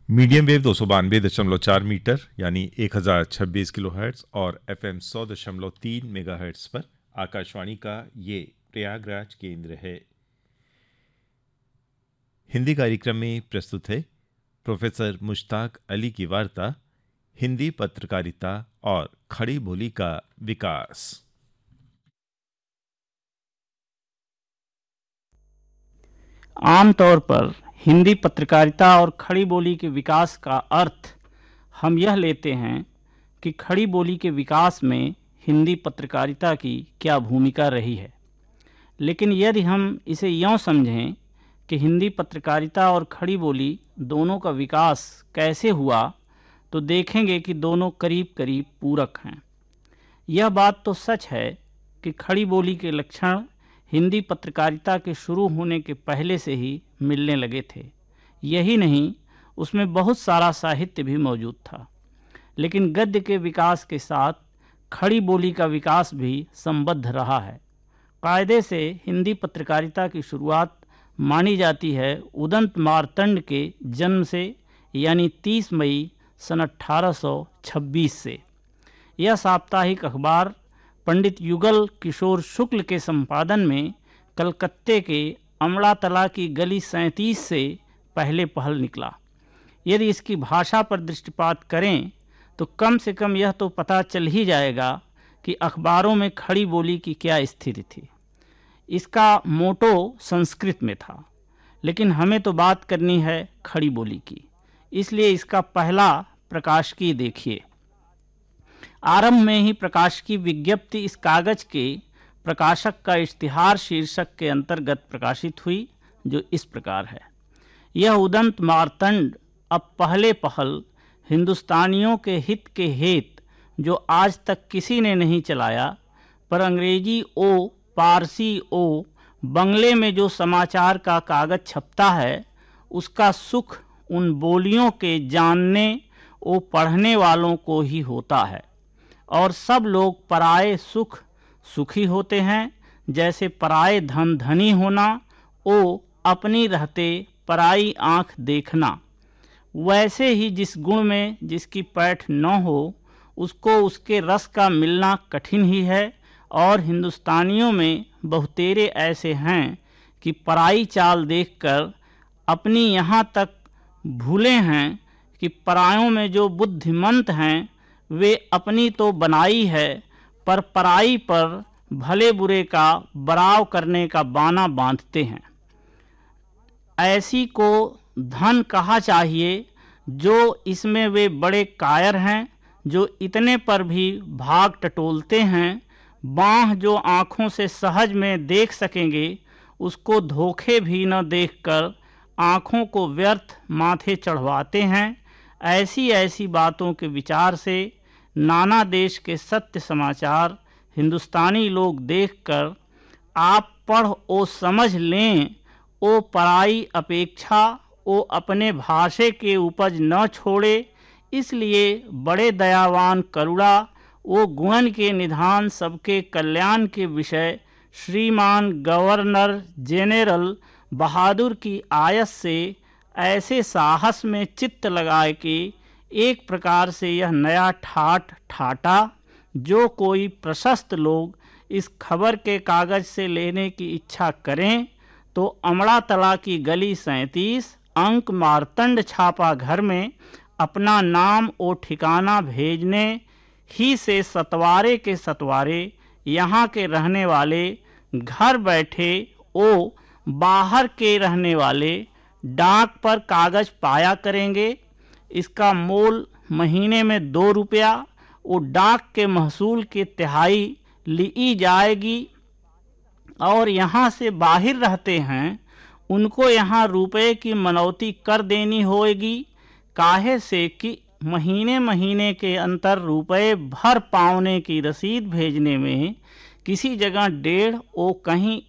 Medium wave 292.4 metre यानी 1026 kilohertz और FM 100.3 megahertz पर आकाशवाणी का ये प्रयागराज केंद्र है। हिंदी कार्यक्रम में प्रस्तुत है प्रोफेसर मुश्ताक अली की वार्ता हिंदी पत्रकारिता और खड़ी बोली का विकास। आमतौर पर हिंदी पत्रकारिता और खड़ी बोली के विकास का अर्थ हम यह लेते हैं कि खड़ी बोली के विकास में हिंदी पत्रकारिता की क्या भूमिका रही है। लेकिन यदि हम इसे यूँ समझें कि हिंदी पत्रकारिता और खड़ी बोली दोनों का विकास कैसे हुआ, तो देखेंगे कि दोनों करीब करीब पूरक हैं। यह बात तो सच है कि खड़ी बोली के लक्षण हिंदी पत्रकारिता के शुरू होने के पहले से ही मिलने लगे थे। यही नहीं, उसमें बहुत सारा साहित्य भी मौजूद था। लेकिन गद्य के विकास के साथ खड़ी बोली का विकास भी संबद्ध रहा है। कायदे से हिंदी पत्रकारिता की शुरुआत मानी जाती है उदंत मार्तंड के जन्म से, यानी 30 मई सन 1826 से। यह साप्ताहिक अखबार पंडित युगल किशोर शुक्ल के संपादन में कलकत्ते के अमड़ातला की गली 37 से पहले पहल निकला। यदि इसकी भाषा पर दृष्टिपात करें तो कम से कम यह तो पता चल ही जाएगा कि अखबारों में खड़ी बोली की क्या स्थिति थी। इसका मोटो संस्कृत में था, लेकिन हमें तो बात करनी है खड़ी बोली की, इसलिए इसका पहला प्रकाशकी देखिए। आरंभ में ही प्रकाशकी विज्ञप्ति इस कागज के प्रकाशक का इश्तिहार शीर्षक के अंतर्गत प्रकाशित हुई, जो इस प्रकार है। यह उदंत मार्तंड अब पहले पहल हिंदुस्तानियों के हित के हेत जो आज तक किसी ने नहीं चलाया, पर अंग्रेजी ओ, पारसी ओ, बंगले में जो समाचार का कागज छपता है, उसका सुख उन बोलियों के जानने ओ पढ़ने वालों को ही होता है। और सब लोग पराये सुख सुखी होते हैं, जैसे पराये धन धनी होना ओ अपनी रहते पराई आँख देखना। वैसे ही जिस गुण में जिसकी पैठ न हो, उसको उसके रस का मिलना कठिन ही है। और हिंदुस्तानियों में बहुतेरे ऐसे हैं कि पराई चाल देखकर अपनी यहाँ तक भूले हैं कि परायों में जो बुद्धिमंत हैं वे अपनी तो बनाई है, पर पराई पर भले बुरे का बराव करने का बाना बांधते हैं। ऐसी को धन कहा चाहिए जो इसमें वे बड़े कायर हैं, जो इतने पर भी भाग टटोलते हैं। बाँह जो आँखों से सहज में देख सकेंगे, उसको धोखे भी न देखकर आँखों को व्यर्थ माथे चढ़वाते हैं। ऐसी ऐसी बातों के विचार से नाना देश के सत्य समाचार हिंदुस्तानी लोग देखकर आप पढ़ ओ समझ लें, ओ पराई अपेक्षा ओ अपने भाषे के उपज न छोड़े। इसलिए बड़े दयावान करुणा ओ गुणन के निधान सबके कल्याण के विषय श्रीमान गवर्नर जेनरल बहादुर की आयत से ऐसे साहस में चित्त लगाए कि एक प्रकार से यह नया ठाट ठाटा जो कोई प्रशस्त लोग इस खबर के कागज से लेने की इच्छा करें, तो अमड़ातला की गली 37 अंक मार्तंड छापा घर में अपना नाम ओ ठिकाना भेजने ही से सतवारे के सतवारे यहाँ के रहने वाले, घर बैठे ओ बाहर के रहने वाले डाक पर कागज पाया करेंगे। इसका मोल महीने में 2 रुपया वो डाक के महसूल की तिहाई ली जाएगी। और यहाँ से बाहर रहते हैं, उनको यहाँ रुपये की मनौती कर देनी होगी। काहे से कि महीने महीने के अंतर रुपये भर पावने की रसीद भेजने में किसी जगह 1.5 ओ कहीं